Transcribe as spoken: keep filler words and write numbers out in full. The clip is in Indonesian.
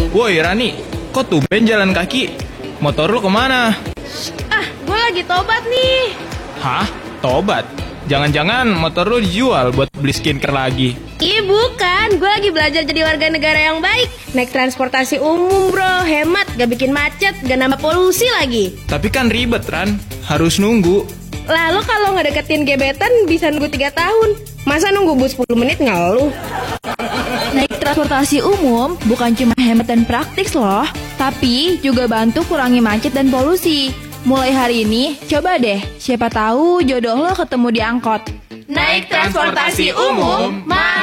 Woi Rani, kok tumben jalan kaki? Motor lu kemana? Ah, gue lagi tobat nih. Hah? Tobat? Jangan-jangan motor lu dijual buat beli skincare lagi? Ih bukan, gue lagi belajar jadi warga negara yang baik. Naik transportasi umum bro, hemat, gak bikin macet, gak nambah polusi lagi. Tapi kan ribet Ran, harus nunggu. Lalu kalau nggak deketin gebetan bisa nunggu tiga tahun. Masa nunggu bus sepuluh menit ngeluh? Naik transportasi umum bukan cuma hemat dan praktis loh, tapi juga bantu kurangi macet dan polusi. Mulai hari ini, coba deh, siapa tahu jodoh lo ketemu di angkot. Naik transportasi umum,